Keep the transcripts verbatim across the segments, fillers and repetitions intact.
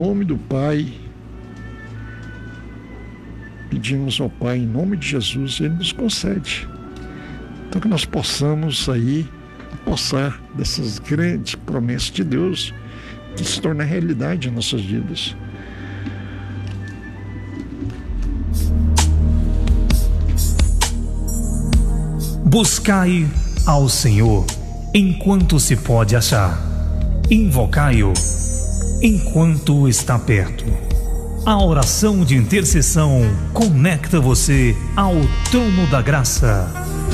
Em nome do Pai, pedimos ao Pai, em nome de Jesus, Ele nos concede. Então que nós possamos aí apossar dessas grandes promessas de Deus que se tornam realidade em nossas vidas. Buscai ao Senhor enquanto se pode achar. Invocai-o enquanto está perto. A oração de intercessão conecta você ao trono da graça.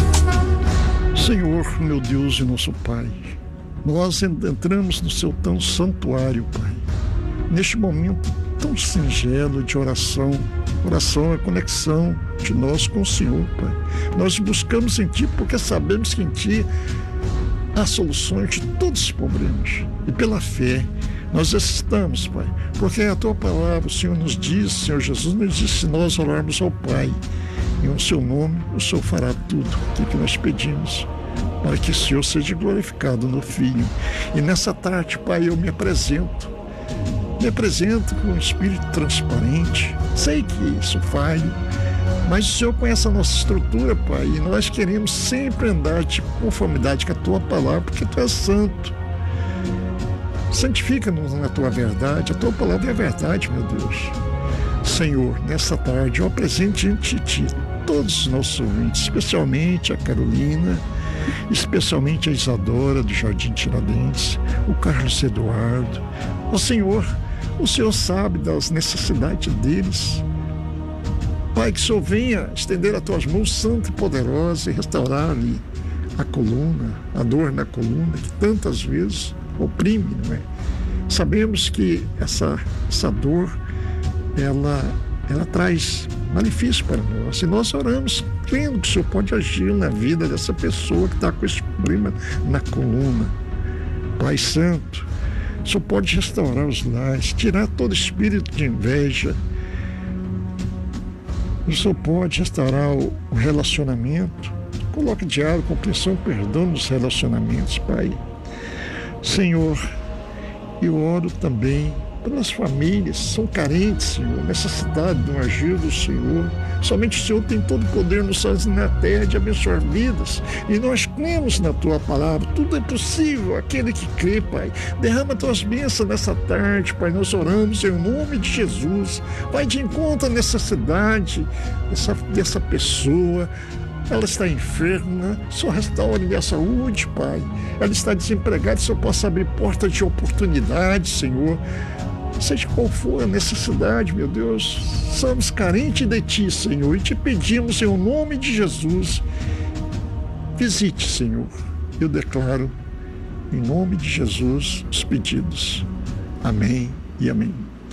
Senhor, meu Deus e nosso Pai, nós entramos no seu tão santuário, Pai, neste momento tão singelo de oração. Oração é conexão de nós com o Senhor, Pai. Nós buscamos em Ti porque sabemos que em Ti há soluções de todos os problemas. E pela fé, nós estamos, Pai, porque a Tua palavra, o Senhor nos diz, Senhor Jesus nos diz, se nós orarmos ao Pai, em o Seu nome, o Senhor fará tudo o que nós pedimos, para que o Senhor seja glorificado no Filho. E nessa tarde, Pai, eu me apresento, me apresento com um espírito transparente. Sei que isso falho, mas o Senhor conhece a nossa estrutura, Pai, e nós queremos sempre andar de conformidade com a Tua palavra, porque Tu és santo. Santifica-nos na Tua verdade, a Tua palavra é a verdade, meu Deus. Senhor, nessa tarde eu apresento diante de Ti todos os nossos ouvintes, especialmente a Carolina, especialmente a Isadora do Jardim Tiradentes, o Carlos Eduardo. Ó Senhor, o Senhor sabe das necessidades deles. Pai, que o Senhor venha estender as Tuas mãos santa e poderosa e restaurar-lhe a coluna, a dor na coluna, que tantas vezes oprime, não é? Sabemos que essa, essa dor, ela, ela traz malefício para nós. E nós oramos crendo que o Senhor pode agir na vida dessa pessoa que está com esse problema na coluna. Pai Santo, o Senhor pode restaurar os lares, tirar todo espírito de inveja. O Senhor pode restaurar o, o relacionamento. Coloque diálogo, compreensão e perdão nos relacionamentos, Pai. Senhor, eu oro também pelas famílias que são carentes, Senhor, necessidade de um agir do Senhor. Somente o Senhor tem todo o poder nos céus e na terra de abençoar vidas. E nós cremos na Tua palavra. Tudo é possível aquele que crê, Pai. Derrama Tuas bênçãos nessa tarde, Pai. Nós oramos em nome de Jesus. Pai, de encontro à necessidade dessa, dessa pessoa. Ela está enferma, só restaure-lhe a saúde, Pai. Ela está desempregada, só possa abrir portas de oportunidade, Senhor. Seja qual for a necessidade, meu Deus, somos carentes de Ti, Senhor, e Te pedimos em nome de Jesus, visite, Senhor. Eu declaro, em nome de Jesus, os pedidos. Amém e amém.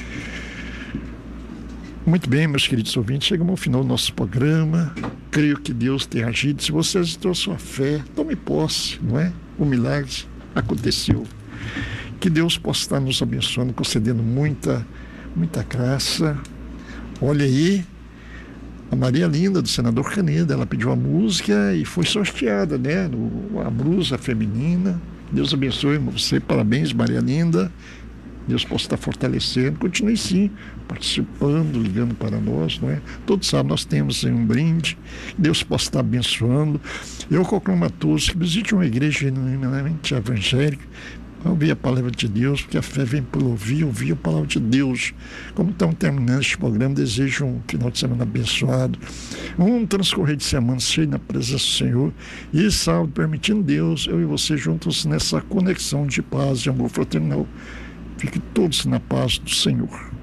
Muito bem, meus queridos ouvintes, chegamos ao final do nosso programa. Creio que Deus tem agido. Se você exercitou a sua fé, tome posse, não é? O milagre aconteceu. Que Deus possa estar nos abençoando, concedendo muita, muita graça. Olha aí, a Maria Linda, do senador Caneda, ela pediu a música e foi sorteada, né? No, a blusa feminina. Deus abençoe você, parabéns, Maria Linda. Deus possa estar fortalecendo. Continue sim, participando, ligando para nós, não é? Todos sabem, nós temos um brinde. Deus possa estar abençoando. Eu conclamo a todos que visite uma igreja genuinamente evangélica, ouvir a palavra de Deus, porque a fé vem pelo ouvir, ouvir a palavra de Deus. Como estamos terminando este programa, desejo um final de semana abençoado, um transcorrer de semana cheio na presença do Senhor, e sábado, permitindo Deus, eu e você juntos nessa conexão de paz e amor fraternal. Fiquem todos na paz do Senhor.